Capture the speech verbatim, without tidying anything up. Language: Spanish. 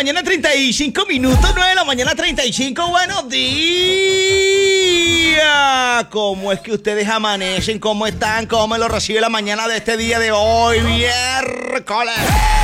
mañana, treinta y cinco minutos, nueve de la mañana, treinta y cinco. Buenos días. ¿Cómo es que ustedes amanecen? ¿Cómo están? ¿Cómo lo recibe la mañana de este día de hoy, miércoles?